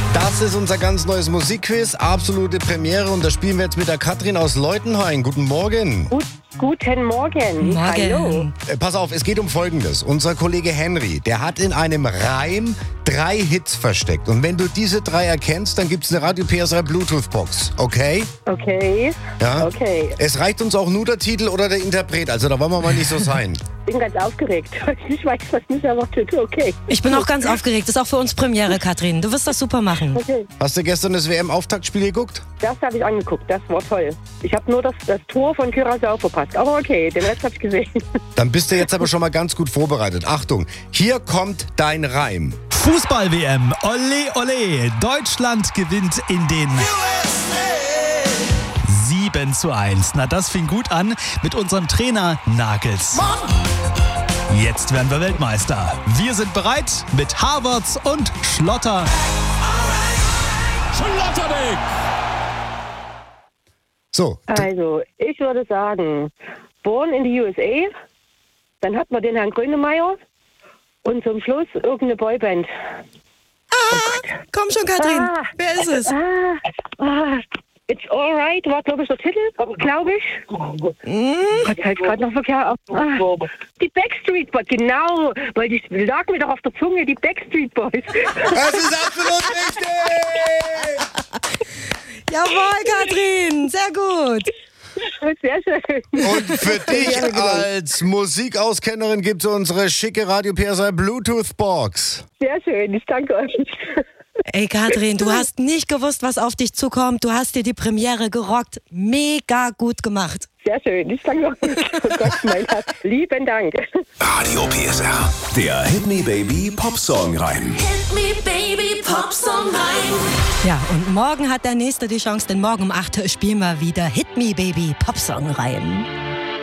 Das ist unser ganz neues Musikquiz, absolute Premiere und das spielen wir jetzt mit der Katrin aus Leutenhain. Guten Morgen. Guten Morgen. Hallo. Pass auf, es geht um Folgendes. Unser Kollege Henry, der hat in einem Reim 3 Hits versteckt. Und wenn du diese 3 erkennst, dann gibt es eine Radio PSR Bluetooth-Box. Okay? Okay. Ja? Okay. Es reicht uns auch nur der Titel oder der Interpret. Also da wollen wir mal nicht so sein. Ich bin ganz aufgeregt. Ich weiß, was mich erwartet. Okay. Ich bin auch ganz aufgeregt. Das ist auch für uns Premiere, Katrin. Du wirst das super machen. Okay. Hast du gestern das WM-Auftaktspiel geguckt? Das habe ich angeguckt. Das war toll. Ich habe nur das Tor von Curaçao verpasst. Aber okay, den Rest habe ich gesehen. Dann bist du jetzt aber schon mal ganz gut vorbereitet. Achtung, hier kommt dein Reim. Fußball-WM, ole ole, Deutschland gewinnt in den 7:1. Na, das fing gut an mit unserem Trainer Nagels. Jetzt werden wir Weltmeister. Wir sind bereit mit Havertz und Schlotter. Schlotterbeck! So. Also, ich würde sagen, Born in the USA, dann hat man den Herrn Grönemeyer und zum Schluss irgendeine Boyband. Komm schon, Katrin. Wer ist es? It's Alright war, glaube ich, der Titel, glaube ich. Gott, halt gerade noch Verkehr auf. Die Backstreet Boys, genau, weil die lag mir doch auf der Zunge, die Backstreet Boys. Das ist absolut richtig! Jawohl, Katrin. Sehr gut. Sehr schön. Und für dich Ja, genau. als Musikauskennerin gibt es unsere schicke Radio PSR Bluetooth-Box. Sehr schön, ich danke euch. Ey, Katrin, du hast nicht gewusst, was auf dich zukommt. Du hast dir die Premiere gerockt. Mega gut gemacht. Sehr schön, ich danke euch. Oh Gott, mein Herz. Lieben Dank. Radio PSR. Der Hit Me Baby Popsong rein. Hit me, baby, pop song rein. Ja, und morgen hat der Nächste die Chance, denn morgen um 8 spielen wir wieder Hit Me Baby Popsong rein.